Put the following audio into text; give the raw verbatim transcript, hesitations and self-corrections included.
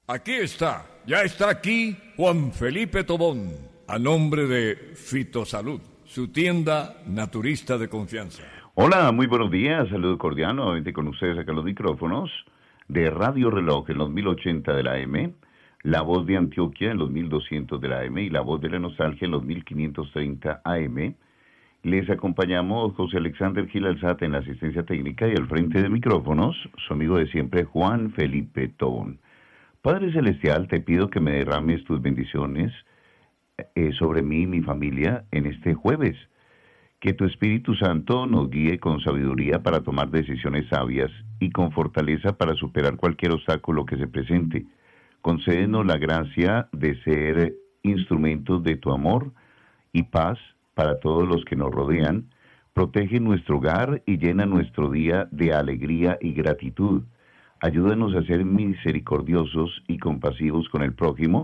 Aquí está, ya está aquí Juan Felipe Tobón, a nombre de Fitosalud, su tienda naturista de confianza. Hola, muy buenos días, saludo cordial, nuevamente con ustedes acá los micrófonos de Radio Reloj en los mil ochenta de la A M, La Voz de Antioquia en los mil doscientos de la A M y La Voz de la Nostalgia en los mil quinientos treinta A M. Les acompañamos José Alexander Gil Alzate en la asistencia técnica y al frente de micrófonos, su amigo de siempre Juan Felipe Tobón. Padre Celestial, te pido que me derrames tus bendiciones eh, sobre mí y mi familia en este jueves. Que tu Espíritu Santo nos guíe con sabiduría para tomar decisiones sabias y con fortaleza para superar cualquier obstáculo que se presente. Concédenos la gracia de ser instrumentos de tu amor y paz para todos los que nos rodean. Protege nuestro hogar y llena nuestro día de alegría y gratitud. Ayúdanos a ser misericordiosos y compasivos con el prójimo